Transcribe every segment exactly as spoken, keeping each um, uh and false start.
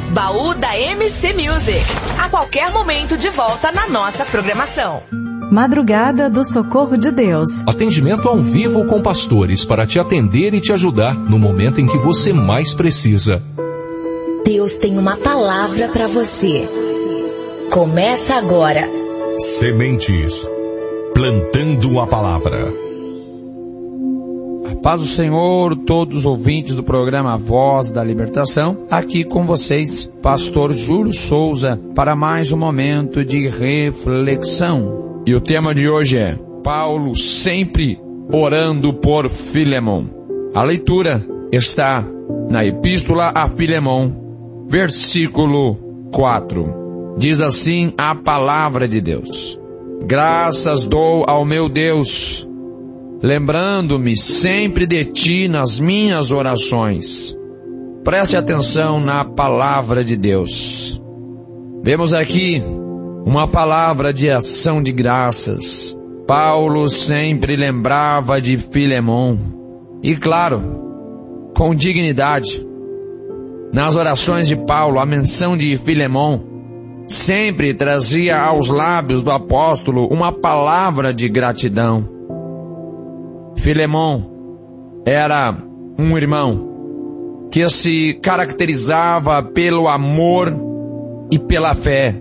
Baú da M C Music. A qualquer momento de volta na nossa programação. Madrugada do Socorro de Deus. Atendimento ao vivo com pastores para te atender e te ajudar no momento em que você mais precisa. Deus tem uma palavra para você. Começa agora. Sementes. Plantando a palavra. A paz do Senhor, todos os ouvintes do programa Voz da Libertação, aqui com vocês, pastor Júlio Souza, para mais um momento de reflexão. E o tema de hoje é Paulo sempre orando por Filemon. A leitura está na Epístola a Filemon, versículo quatro. Diz assim a palavra de Deus: graças dou ao meu Deus, lembrando-me sempre de ti nas minhas orações. Preste atenção na palavra de Deus. Vemos aqui uma palavra de ação de graças. Paulo sempre lembrava de Filemon. E claro, com dignidade. Nas orações de Paulo, a menção de Filemon sempre trazia aos lábios do apóstolo uma palavra de gratidão. Filemon era um irmão que se caracterizava pelo amor e pela fé.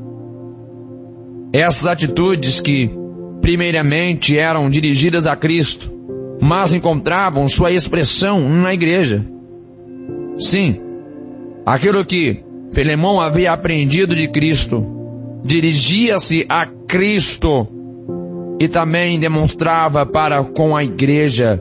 Essas atitudes que primeiramente eram dirigidas a Cristo, mas encontravam sua expressão na igreja. Sim, aquilo que Filemon havia aprendido de Cristo, dirigia-se a Cristo e também demonstrava para com a igreja.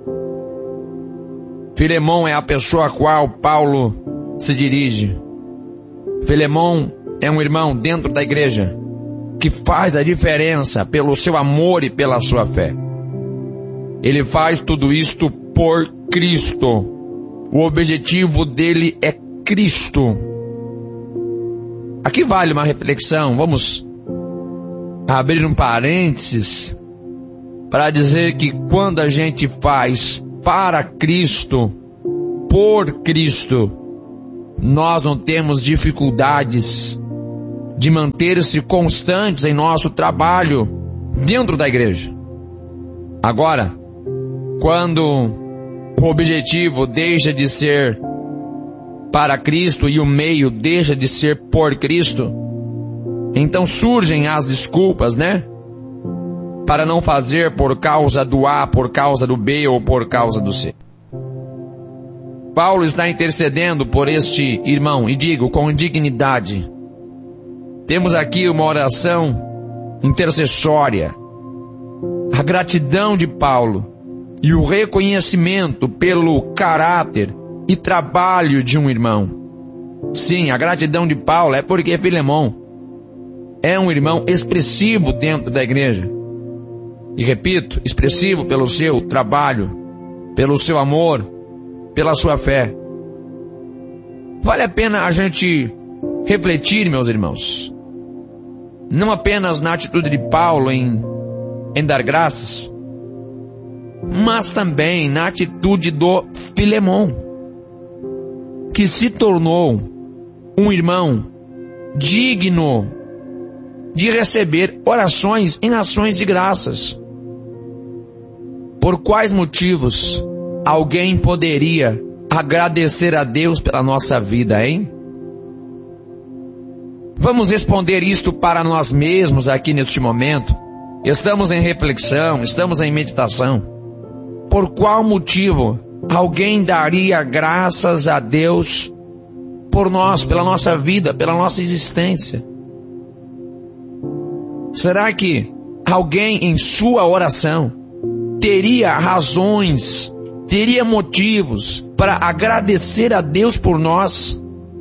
Filemon é a pessoa a qual Paulo se dirige. Filemon é um irmão dentro da igreja que faz a diferença pelo seu amor e pela sua fé. Ele faz tudo isto por Cristo. O objetivo dele é Cristo. Aqui vale uma reflexão. Vamos abrir um parênteses para dizer que quando a gente faz para Cristo, por Cristo, nós não temos dificuldades de manter-se constantes em nosso trabalho dentro da igreja. Agora, quando o objetivo deixa de ser para Cristo e o meio deixa de ser por Cristo, então surgem as desculpas, né? Para não fazer por causa do A, por causa do B ou por causa do C. Paulo está intercedendo por este irmão, e digo com dignidade. Temos aqui uma oração intercessória. A gratidão de Paulo e o reconhecimento pelo caráter e trabalho de um irmão. Sim, a gratidão de Paulo é porque Filemon é um irmão expressivo dentro da igreja. E repito, expressivo pelo seu trabalho, pelo seu amor, pela sua fé. Vale a pena a gente refletir, meus irmãos, não apenas na atitude de Paulo em, em dar graças, mas também na atitude do Filemon, que se tornou um irmão digno de receber orações em ações de graças. Por quais motivos alguém poderia agradecer a Deus pela nossa vida, hein? Vamos responder isto para nós mesmos aqui neste momento. Estamos em reflexão, estamos em meditação. Por qual motivo alguém daria graças a Deus por nós, pela nossa vida, pela nossa existência? Será que alguém em sua oração teria razões, teria motivos para agradecer a Deus por nós?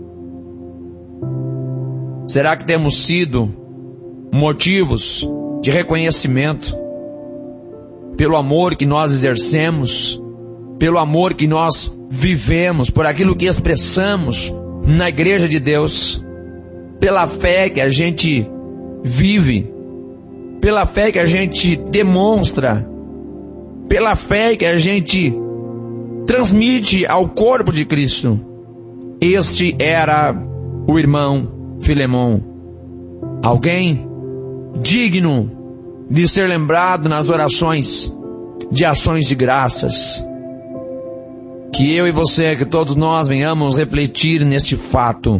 Será que temos sido motivos de reconhecimento pelo amor que nós exercemos, pelo amor que nós vivemos, por aquilo que expressamos na igreja de Deus, pela fé que a gente vive, pela fé que a gente demonstra, pela fé que a gente transmite ao corpo de Cristo? Este era o irmão Filemon. Alguém digno de ser lembrado nas orações de ações de graças. Que eu e você, que todos nós venhamos refletir neste fato.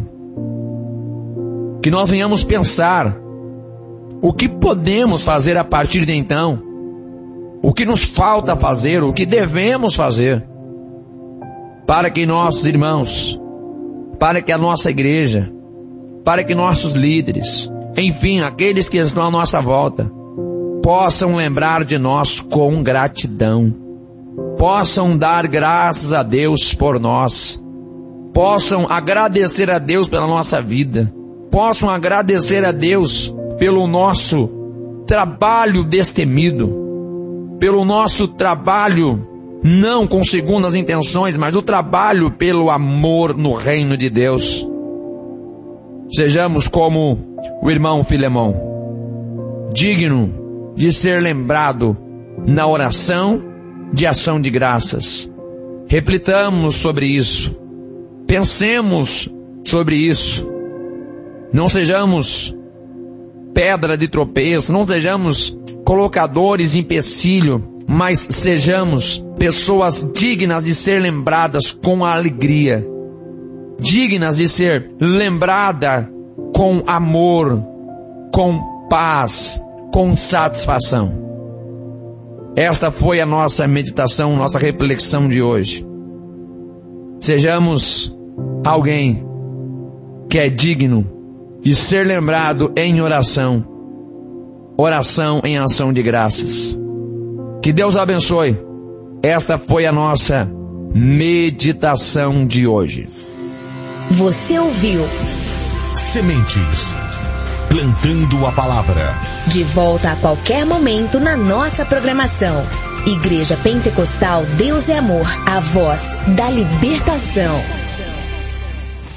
Que nós venhamos pensar o que podemos fazer a partir de então. O que nos falta fazer, o que devemos fazer. Para que nossos irmãos, para que a nossa igreja, para que nossos líderes, enfim, aqueles que estão à nossa volta, possam lembrar de nós com gratidão. Possam dar graças a Deus por nós. Possam agradecer a Deus pela nossa vida. Possam agradecer a Deus pelo nosso trabalho destemido. Pelo nosso trabalho, não com segundas intenções, mas o trabalho pelo amor no reino de Deus. Sejamos como o irmão Filemon, digno de ser lembrado na oração de ação de graças. Reflitamos sobre isso. Pensemos sobre isso. Não sejamos pedra de tropeço, não sejamos colocadores de empecilho, mas sejamos pessoas dignas de ser lembradas com alegria, dignas de ser lembrada com amor, com paz, com satisfação. Esta foi a nossa meditação, nossa reflexão de hoje. Sejamos alguém que é digno de ser lembrado em oração, oração em ação de graças. Que Deus abençoe. Esta foi a nossa meditação de hoje. Você ouviu Sementes, plantando a palavra. De volta a qualquer momento na nossa programação. Igreja Pentecostal Deus é Amor, a voz da libertação.